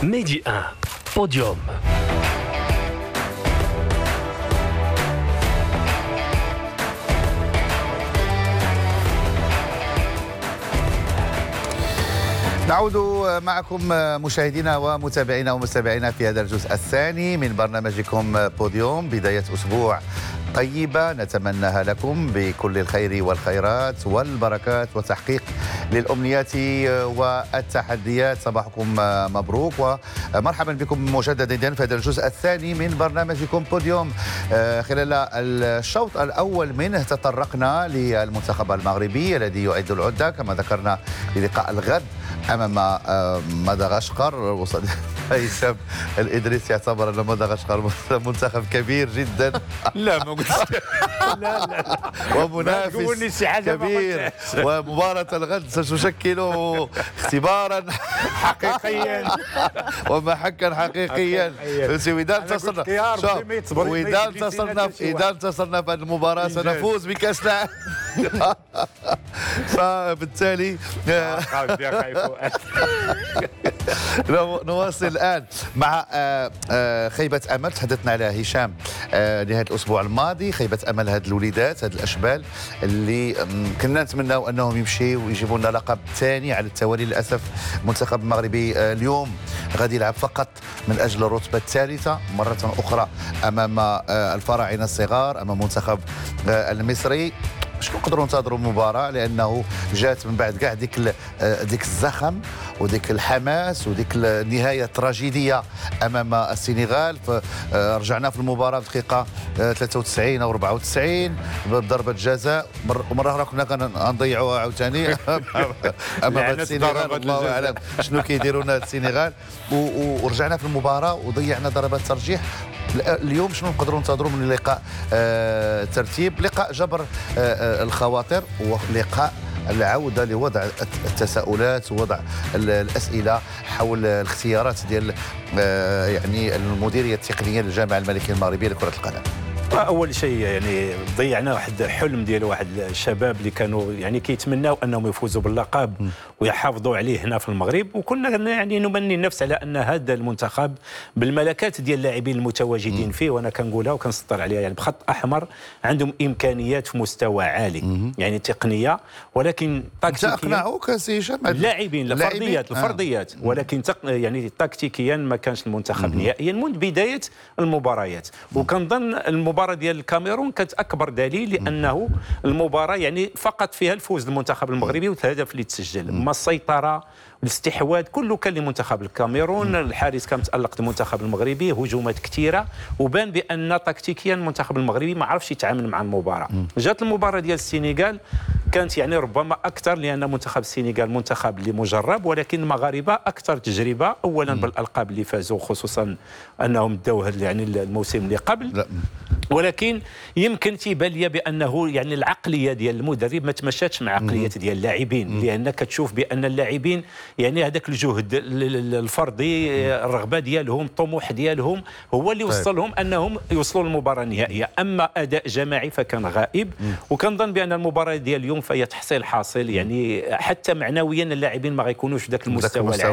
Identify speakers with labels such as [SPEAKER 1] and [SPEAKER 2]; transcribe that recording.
[SPEAKER 1] ميدي 1 بوديوم.
[SPEAKER 2] نعود معكم مشاهدينا ومتابعينا ومستمعينا في هذا الجزء الثاني من برنامجكم بوديوم. بداية أسبوع طيبة نتمناها لكم بكل الخير والخيرات والبركات وتحقيق للأمنيات والتحديات. صباحكم مبروك ومرحبا بكم مجددا في هذا الجزء الثاني من برنامجكم بوديوم. خلال الشوط الأول منه تطرقنا للمنتخب المغربي الذي يعد العدة كما ذكرنا للقاء الغد أمام مدغشقر. وصل هيثم الإدريس يعتبر أن مدغشقر منتخب كبير جدا.
[SPEAKER 3] لا ما قلتش. لا
[SPEAKER 2] ومنافس كبير، ومباراة الغد ستشكل اختبارا حقيقيا ومحكا حقيقيا. إذا انتصرنا في المباراة سنفوز بكأس العالم. فبالتالي نواصل الآن مع خيبة أمل تحدثنا عليها هشام نهاية الأسبوع الماضي. خيبة أمل هاد الوليدات، هاد الأشبال اللي كنا نتمناو أنهم يمشيوا ويجيبوا لنا لقب ثاني على التوالي. للأسف المنتخب المغربي اليوم غادي يلعب فقط من أجل الرتبة الثالثة مرة أخرى أمام الفراعنة الصغار، أمام المنتخب المصري. مش نقدروا ننتظروا المباراه لانه جات من بعد كاع ديك الزخم وديك الحماس وديك النهايه التراجيديه امام السنغال. رجعنا في المباراه في الدقيقه 93 او 94 بضربه جزاء، ومره اخرى كنا كنضيعوها عاوتاني امام السنغال. الله اعلم شنو كيديروا لنا السنغال. ورجعنا في المباراه وضيعنا ضربات ترجيح. اليوم شنو نقدروا ننتظروا من اللقاء؟ ترتيب لقاء جبر الخواطر، ولقاء العودة لوضع التساؤلات ووضع الأسئلة حول الاختيارات ديال يعني المديرية التقنية للجامعة الملكية المغربية لكرة القدم.
[SPEAKER 3] اول شيء يعني ضيعنا واحد حلم ديال واحد الشباب اللي كانوا يعني كيتمناو انهم يفوزوا باللقب ويحافظوا عليه هنا في المغرب، وكنا يعني نمني النفس على ان هذا المنتخب بالملكات ديال اللاعبين المتواجدين فيه، وانا كنقولها وكنسطر عليها يعني بخط احمر، عندهم امكانيات في مستوى عالي يعني تقنيه، ولكن تكتيكيا
[SPEAKER 2] اقنعوك سي هشام
[SPEAKER 3] اللاعبين الفرديات ولكن يعني تكتيكيا ما كانش المنتخب نهائيا منذ بدايه المباريات. وكنظن المباراة ديال الكاميرون كانت أكبر دليل، لأنه المباراة يعني فقط فيها الفوز المنتخب المغربي والهدف اللي تسجل، أما السيطرة والاستحواذ كله كان لمنتخب الكاميرون. الحارس كان متألق المنتخب المغربي، هجومات كثيرة، وبان بأن تكتيكيا المنتخب المغربي ما عرفش يتعامل مع المباراة. جات المباراة ديال السنغال كانت يعني ربما أكثر، لأن منتخب السنغال منتخب اللي مجرب، ولكن المغاربة أكثر تجربة، أولا بالألقاب اللي فازوا، خصوصا أنهم داو يعني الموسم اللي قبل. ولكن يمكن تيبان لي بانه يعني العقليه ديال المدرب ما تمشاتش مع عقليه ديال اللاعبين، لان كتشوف بان اللاعبين يعني هذاك الجهد الفردي، الرغبه ديالهم، الطموح ديالهم هو اللي وصلهم انهم يوصلوا للمباراه النهائيه. اما اداء جماعي فكان غائب. وكنظن بان المباراه ديال اليوم فهي تحصيل حاصل، يعني حتى معنويا اللاعبين ما غيكونوش في ذاك المستوى